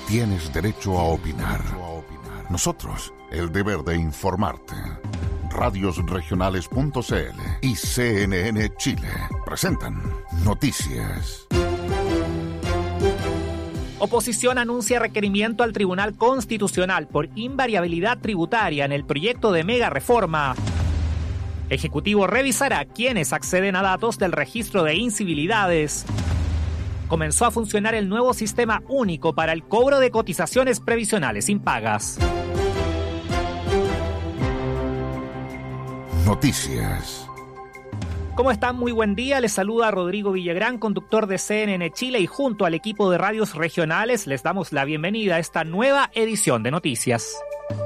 Tienes derecho a opinar. Nosotros, el deber de informarte. Radiosregionales.cl y CNN Chile presentan Noticias. Oposición anuncia requerimiento al Tribunal Constitucional por invariabilidad tributaria en el proyecto de mega reforma. Ejecutivo revisará quiénes acceden a datos del registro de incivilidades. Comenzó a funcionar el nuevo sistema único para el cobro de cotizaciones previsionales impagas. Noticias. ¿Cómo están? Muy buen día. Les saluda Rodrigo Villagrán, conductor de CNN Chile, y junto al equipo de radios regionales les damos la bienvenida a esta nueva edición de Noticias.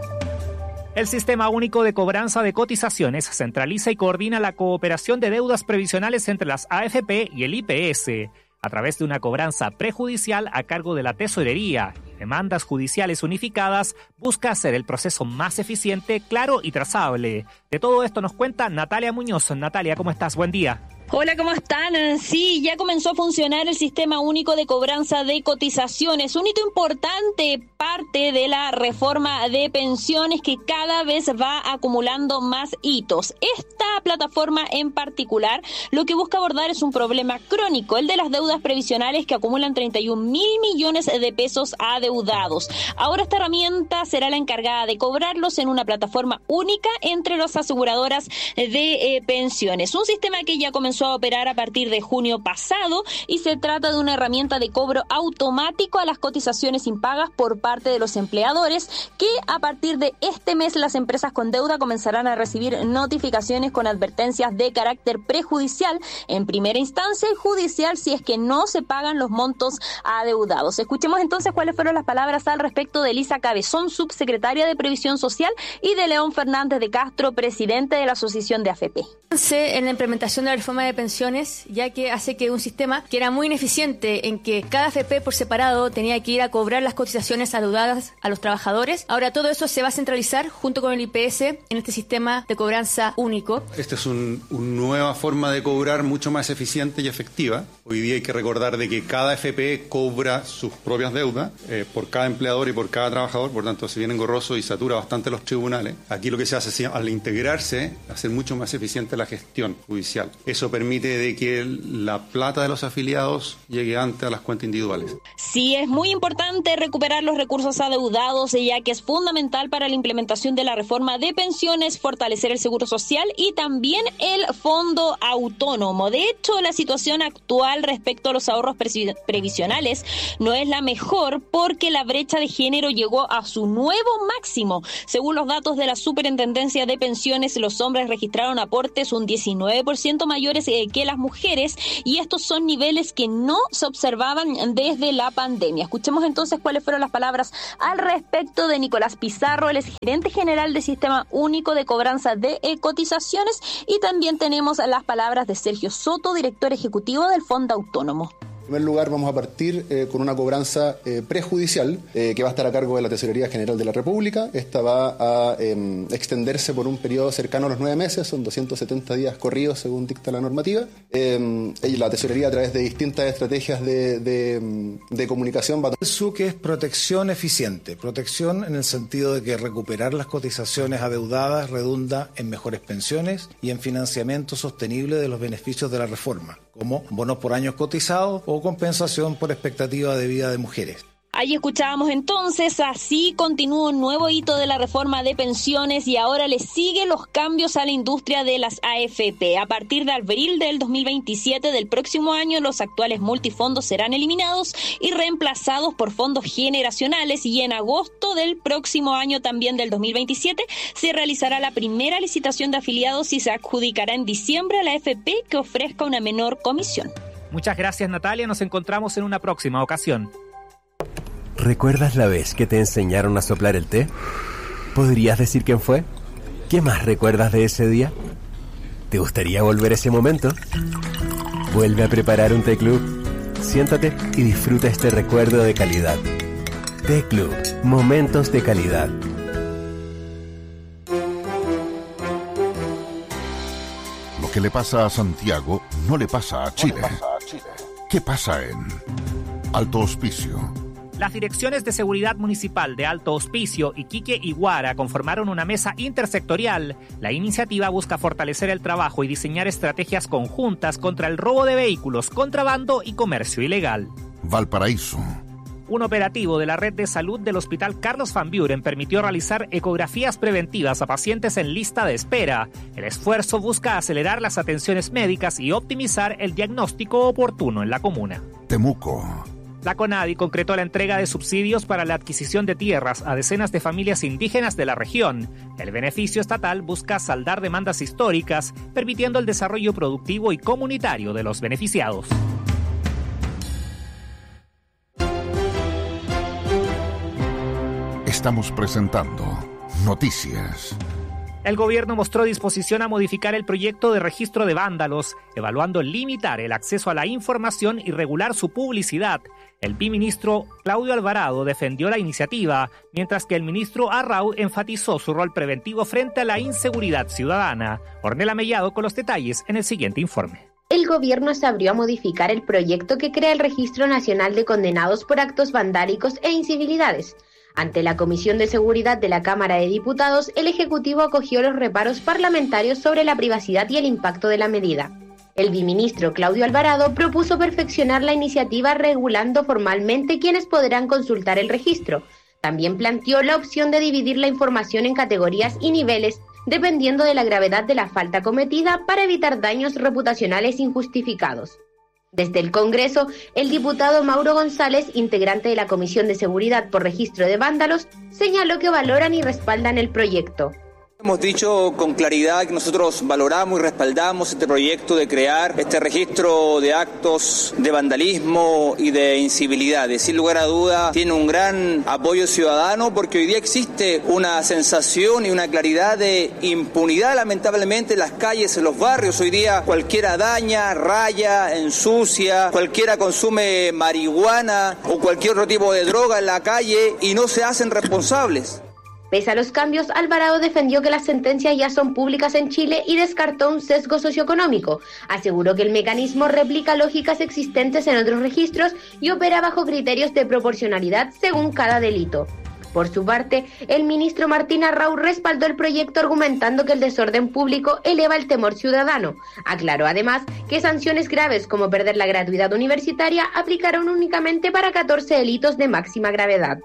El Sistema Único de Cobranza de Cotizaciones centraliza y coordina la cooperación de deudas previsionales entre las AFP y el IPS, a través de una cobranza prejudicial a cargo de la Tesorería y demandas judiciales unificadas, busca hacer el proceso más eficiente, claro y trazable. De todo esto nos cuenta Natalia Muñoz. Natalia, ¿cómo estás? Buen día. Hola, ¿cómo están? Sí, ya comenzó a funcionar el Sistema Único de Cobranza de Cotizaciones, un hito importante, parte de la reforma de pensiones que cada vez va acumulando más hitos. Esta plataforma en particular lo que busca abordar es un problema crónico, el de las deudas previsionales que acumulan 31.000 millones de pesos adeudados. Ahora esta herramienta será la encargada de cobrarlos en una plataforma única entre las aseguradoras de pensiones. Un sistema que ya comenzó a operar a partir de junio pasado y se trata de una herramienta de cobro automático a las cotizaciones impagas por parte de los empleadores, que a partir de este mes las empresas con deuda comenzarán a recibir notificaciones con advertencias de carácter prejudicial en primera instancia y judicial si es que no se pagan los montos adeudados. Escuchemos entonces cuáles fueron las palabras al respecto de Elisa Cabezón, subsecretaria de Previsión Social, y de León Fernández de Castro, presidente de la Asociación de AFP. En la implementación de la reforma de pensiones, ya que hace que un sistema que era muy ineficiente en que cada AFP por separado tenía que ir a cobrar las cotizaciones adeudadas a los trabajadores, ahora todo eso se va a centralizar junto con el IPS en este sistema de cobranza único. Esta es una nueva forma de cobrar mucho más eficiente y efectiva. Hoy día hay que recordar de que cada AFP cobra sus propias deudas por cada empleador y por cada trabajador, por tanto se viene engorroso y satura bastante los tribunales. Aquí lo que se hace es, al integrarse, hacer mucho más eficiente la gestión judicial. Eso permite de que la plata de los afiliados llegue antes a las cuentas individuales. Sí, es muy importante recuperar los recursos adeudados, ya que es fundamental para la implementación de la reforma de pensiones, fortalecer el seguro social y también el fondo autónomo. De hecho, la situación actual respecto a los ahorros previsionales no es la mejor porque la brecha de género llegó a su nuevo máximo. Según los datos de la Superintendencia de Pensiones, los hombres registraron aportes un 19% mayores que las mujeres, y estos son niveles que no se observaban desde la pandemia. Escuchemos entonces cuáles fueron las palabras al respecto de Nicolás Pizarro, él es gerente general del Sistema Único de Cobranza de Cotizaciones, y también tenemos las palabras de Sergio Soto, director ejecutivo del Fondo Autónomo. En primer lugar, vamos a partir con una cobranza prejudicial que va a estar a cargo de la Tesorería General de la República. Esta va a extenderse por un periodo cercano a los 9 meses, son 270 días corridos según dicta la normativa. Y la Tesorería, a través de distintas estrategias de comunicación, va a... Eso que es protección eficiente, protección en el sentido de que recuperar las cotizaciones adeudadas redunda en mejores pensiones y en financiamiento sostenible de los beneficios de la reforma, como bonos por años cotizados o compensación por expectativa de vida de mujeres. Ahí escuchábamos entonces, así continúa un nuevo hito de la reforma de pensiones y ahora le siguen los cambios a la industria de las AFP. A partir de abril del 2027 del próximo año, los actuales multifondos serán eliminados y reemplazados por fondos generacionales, y en agosto del próximo año, también del 2027, se realizará la primera licitación de afiliados y se adjudicará en diciembre a la AFP que ofrezca una menor comisión. Muchas gracias, Natalia. Nos encontramos en una próxima ocasión. ¿Recuerdas la vez que te enseñaron a soplar el té? ¿Podrías decir quién fue? ¿Qué más recuerdas de ese día? ¿Te gustaría volver a ese momento? Vuelve a preparar un té club. Siéntate y disfruta este recuerdo de calidad. Té Club, momentos de calidad. Lo que le pasa a Santiago no le pasa a Chile. ¿Qué pasa en Alto Hospicio, Las direcciones de seguridad municipal de Alto Hospicio, Iquique y Huara conformaron una mesa intersectorial. La iniciativa busca fortalecer el trabajo y diseñar estrategias conjuntas contra el robo de vehículos, contrabando y comercio ilegal. Valparaíso. Un operativo de la red de salud del Hospital Carlos Van Buren permitió realizar ecografías preventivas a pacientes en lista de espera. El esfuerzo busca acelerar las atenciones médicas y optimizar el diagnóstico oportuno en la comuna. Temuco. La CONADI concretó la entrega de subsidios para la adquisición de tierras a decenas de familias indígenas de la región. El beneficio estatal busca saldar demandas históricas, permitiendo el desarrollo productivo y comunitario de los beneficiados. Estamos presentando Noticias. El gobierno mostró disposición a modificar el proyecto de registro de vándalos, evaluando limitar el acceso a la información y regular su publicidad. El biministro Claudio Alvarado defendió la iniciativa, mientras que el ministro Arrau enfatizó su rol preventivo frente a la inseguridad ciudadana. Ornella Mellado con los detalles en el siguiente informe. El gobierno se abrió a modificar el proyecto que crea el Registro Nacional de Condenados por Actos Vandálicos e Incivilidades. Ante la Comisión de Seguridad de la Cámara de Diputados, el Ejecutivo acogió los reparos parlamentarios sobre la privacidad y el impacto de la medida. El biministro Claudio Alvarado propuso perfeccionar la iniciativa regulando formalmente quiénes podrán consultar el registro. También planteó la opción de dividir la información en categorías y niveles, dependiendo de la gravedad de la falta cometida para evitar daños reputacionales injustificados. Desde el Congreso, el diputado Mauro González, integrante de la Comisión de Seguridad por Registro de Vándalos, señaló que valoran y respaldan el proyecto. Hemos dicho con claridad que nosotros valoramos y respaldamos este proyecto de crear este registro de actos de vandalismo y de incivilidades. Sin lugar a duda tiene un gran apoyo ciudadano porque hoy día existe una sensación y una claridad de impunidad lamentablemente en las calles, en los barrios. Hoy día cualquiera daña, raya, ensucia, cualquiera consume marihuana o cualquier otro tipo de droga en la calle y no se hacen responsables. Pese a los cambios, Alvarado defendió que las sentencias ya son públicas en Chile y descartó un sesgo socioeconómico. Aseguró que el mecanismo replica lógicas existentes en otros registros y opera bajo criterios de proporcionalidad según cada delito. Por su parte, el ministro Martín Arrau respaldó el proyecto argumentando que el desorden público eleva el temor ciudadano. Aclaró además que sanciones graves como perder la gratuidad universitaria aplicaron únicamente para 14 delitos de máxima gravedad.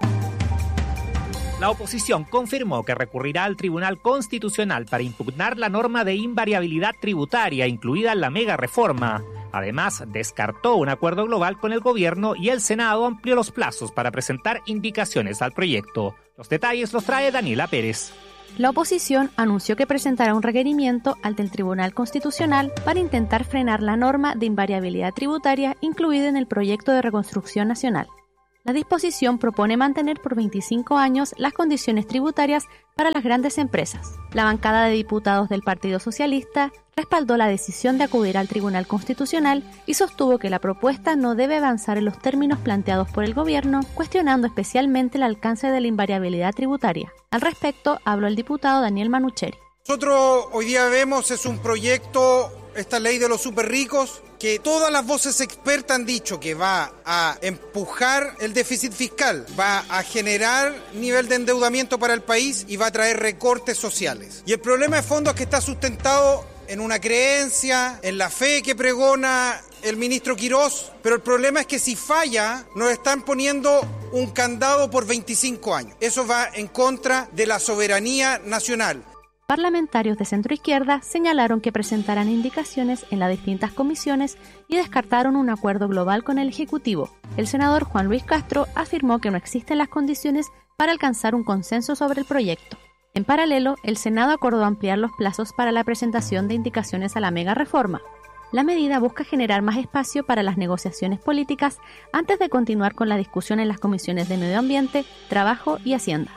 La oposición confirmó que recurrirá al Tribunal Constitucional para impugnar la norma de invariabilidad tributaria incluida en la mega reforma. Además, descartó un acuerdo global con el gobierno y el Senado amplió los plazos para presentar indicaciones al proyecto. Los detalles los trae Daniela Pérez. La oposición anunció que presentará un requerimiento ante el Tribunal Constitucional para intentar frenar la norma de invariabilidad tributaria incluida en el proyecto de reconstrucción nacional. La disposición propone mantener por 25 años las condiciones tributarias para las grandes empresas. La bancada de diputados del Partido Socialista respaldó la decisión de acudir al Tribunal Constitucional y sostuvo que la propuesta no debe avanzar en los términos planteados por el gobierno, cuestionando especialmente el alcance de la invariabilidad tributaria. Al respecto, habló el diputado Daniel Manucheri. Nosotros hoy día vemos es un proyecto, esta ley de los superricos, que todas las voces expertas han dicho que va a empujar el déficit fiscal, va a generar nivel de endeudamiento para el país y va a traer recortes sociales. Y el problema de fondo es que está sustentado en una creencia, en la fe que pregona el ministro Quirós, pero el problema es que si falla, nos están poniendo un candado por 25 años. Eso va en contra de la soberanía nacional. Parlamentarios de centroizquierda señalaron que presentarán indicaciones en las distintas comisiones y descartaron un acuerdo global con el Ejecutivo. El senador Juan Luis Castro afirmó que no existen las condiciones para alcanzar un consenso sobre el proyecto. En paralelo, el Senado acordó ampliar los plazos para la presentación de indicaciones a la mega reforma. La medida busca generar más espacio para las negociaciones políticas antes de continuar con la discusión en las comisiones de Medio Ambiente, Trabajo y Hacienda.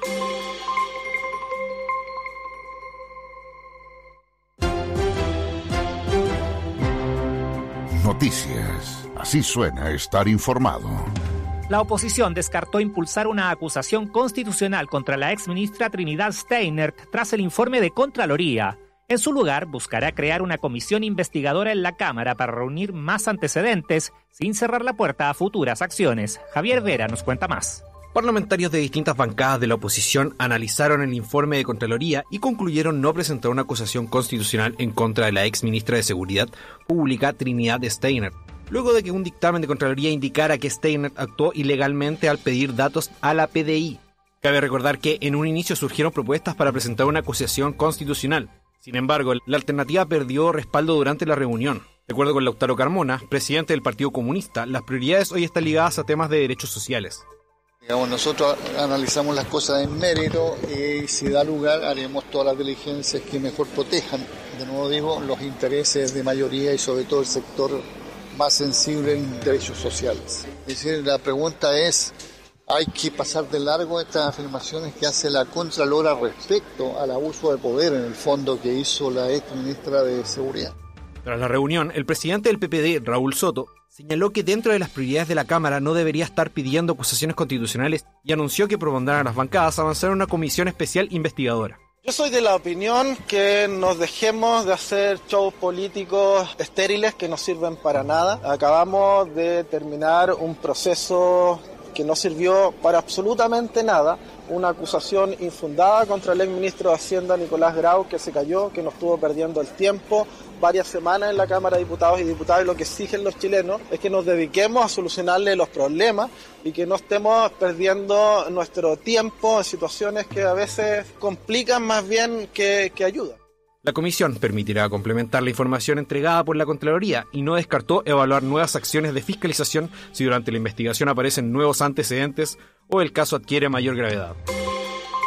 Noticias. Así suena estar informado. La oposición descartó impulsar una acusación constitucional contra la exministra Trinidad Steinert tras el informe de Contraloría. En su lugar, buscará crear una comisión investigadora en la Cámara para reunir más antecedentes sin cerrar la puerta a futuras acciones. Javier Vera nos cuenta más. Parlamentarios de distintas bancadas de la oposición analizaron el informe de Contraloría y concluyeron no presentar una acusación constitucional en contra de la ex ministra de Seguridad Pública Trinidad Steiner, luego de que un dictamen de Contraloría indicara que Steiner actuó ilegalmente al pedir datos a la PDI. Cabe recordar que en un inicio surgieron propuestas para presentar una acusación constitucional. Sin embargo, la alternativa perdió respaldo durante la reunión. De acuerdo con Lautaro Carmona, presidente del Partido Comunista, las prioridades hoy están ligadas a temas de derechos sociales. Nosotros analizamos las cosas en mérito y si da lugar haremos todas las diligencias que mejor protejan, de nuevo digo, los intereses de mayoría y sobre todo el sector más sensible en derechos sociales. Es decir, la pregunta es, ¿hay que pasar de largo estas afirmaciones que hace la Contralora respecto al abuso de poder en el fondo que hizo la ex ministra de Seguridad? Tras la reunión, el presidente del PPD, Raúl Soto, señaló que dentro de las prioridades de la Cámara no debería estar pidiendo acusaciones constitucionales y anunció que propondrán a las bancadas avanzar en una comisión especial investigadora. Yo soy de la opinión que nos dejemos de hacer shows políticos estériles que no sirven para nada. Acabamos de terminar un proceso que no sirvió para absolutamente nada, una acusación infundada contra el exministro de Hacienda Nicolás Grau, que se cayó, que nos estuvo perdiendo el tiempo varias semanas en la Cámara de Diputados y Diputadas, y lo que exigen los chilenos es que nos dediquemos a solucionarle los problemas y que no estemos perdiendo nuestro tiempo en situaciones que a veces complican más bien que ayudan. La comisión permitirá complementar la información entregada por la Contraloría y no descartó evaluar nuevas acciones de fiscalización si durante la investigación aparecen nuevos antecedentes o el caso adquiere mayor gravedad.